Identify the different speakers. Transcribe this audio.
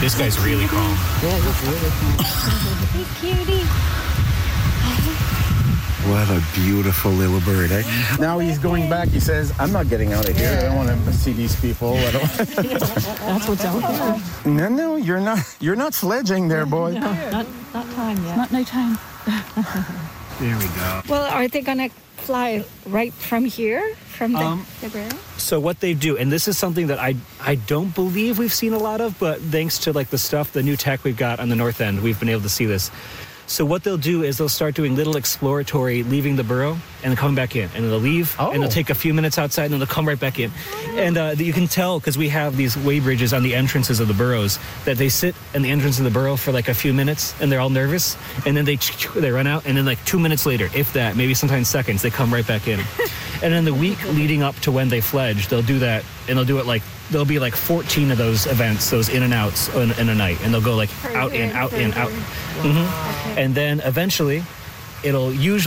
Speaker 1: This guy's really calm.
Speaker 2: Yeah, he's really calm.
Speaker 3: Hey, cutie.
Speaker 4: What a beautiful little bird, eh? Now he's going back. He says, I'm not getting out of here. I don't want to see these people. I don't...
Speaker 2: That's what's out there.
Speaker 4: No, you're not sledging there, boy.
Speaker 2: No, not time yet.
Speaker 3: Not no time.
Speaker 1: There we go.
Speaker 3: Well, are they going to fly right from here, from the ground?
Speaker 1: So what they do, and this is something that I don't believe we've seen a lot of, but thanks to like the new tech we've got on the north end, we've been able to see this. So what they'll do is they'll start doing little exploratory, leaving the burrow and coming back in. And they'll leave, and they'll take a few minutes outside, and then they'll come right back in. And you can tell, because we have these weigh bridges on the entrances of the burrows, that they sit in the entrance of the burrow for like a few minutes, and they're all nervous. And then they run out, and then like 2 minutes later, if that, maybe sometimes seconds, they come right back in. And in the week leading up to when they fledge, they'll do that, and they'll do it like, there'll be like 14 of those events, those in and outs in a night. And they'll go like out, in, out, in, out. Mm-hmm. And then eventually, it'll usually